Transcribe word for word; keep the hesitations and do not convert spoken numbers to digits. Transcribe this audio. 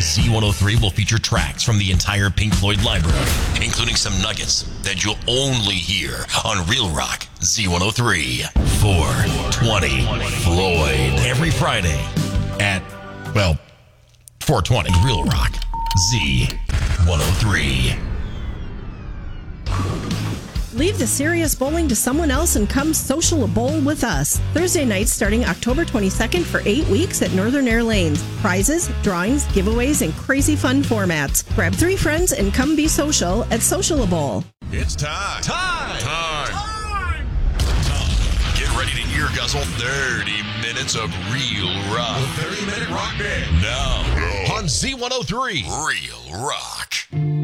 Z one oh three will feature tracks from the entire Pink Floyd library, including some nuggets that you'll only hear on Real Rock Z one oh three. four twenty Floyd. Every Friday at, well, four twenty Real Rock Z one oh three. Leave the serious bowling to someone else and come social a bowl with us. Thursday nights starting October twenty-second for eight weeks at Northern Air Lanes. Prizes, drawings, giveaways, and crazy fun formats. Grab three friends and come be social at Social a Bowl. It's time. Time. Time. Time. Time. Get ready to ear guzzle thirty minutes of real rock. The thirty minute rock band. Now, on Z one oh three. Real Rock.